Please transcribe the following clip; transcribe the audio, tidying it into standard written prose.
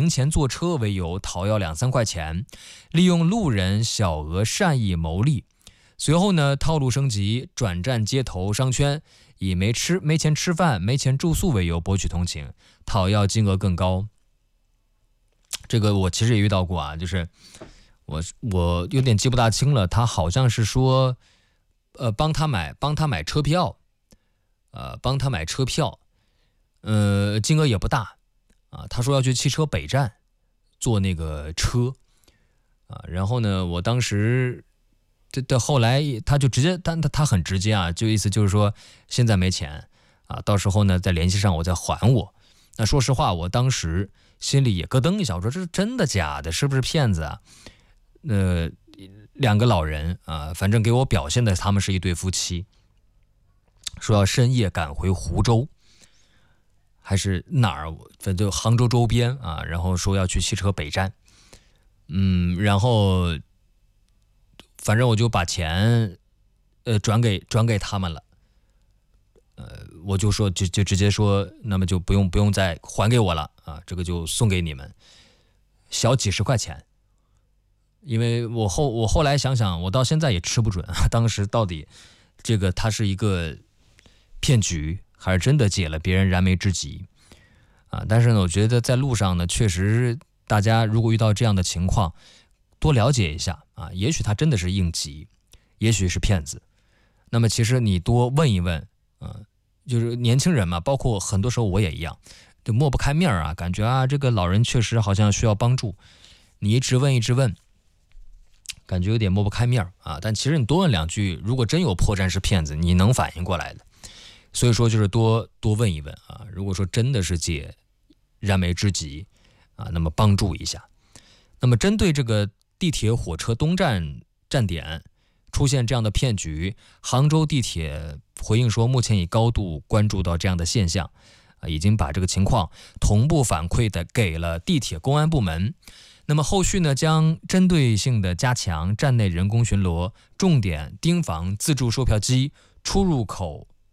零钱坐车为由讨要2-3块钱，利用路人小额善意牟利。随后呢，套路升级，转战街头商圈，以没钱吃饭、没钱住宿为由博取同情，讨要金额更高。这个我其实也遇到过啊，就是我有点记不大清了，他好像是说，帮他买车票，金额也不大啊。他说要去汽车北站坐那个车啊，然后呢，我当时后来他就直接，他很直接啊，就意思就是说现在没钱啊，到时候呢再联系上我再还我。那说实话，我当时心里也咯噔一下，我说这是真的假的？是不是骗子啊？2个老人啊，反正给我表现的他们是一对夫妻，说要深夜赶回湖州，还是哪儿？反正杭州周边啊，然后说要去汽车北站，然后反正我就把钱转给他们了，我就说就直接说，那么就不用再还给我了啊，这个就送给你们，小几十块钱。因为我后来想想，我到现在也吃不准当时到底这个它是一个骗局，还是真的解了别人燃眉之急啊？但是呢，我觉得在路上呢，确实大家如果遇到这样的情况，多了解一下啊，也许他真的是应急，也许是骗子。那么其实你多问一问，就是年轻人嘛，包括很多时候我也一样，就抹不开面啊，感觉啊这个老人确实好像需要帮助，你一直问。感觉有点抹不开面啊，但其实你多问2句，如果真有破绽是骗子，你能反应过来的。所以说就是多问一问啊，如果说真的是解燃眉之急啊，那么帮助一下。那么针对这个地铁火车东站站点出现这样的骗局，杭州地铁回应说，目前已高度关注到这样的现象啊，已经把这个情况同步反馈的给了地铁公安部门。那么后续呢，将针对性的加强站内人工巡逻，重点盯防自助售票机出入口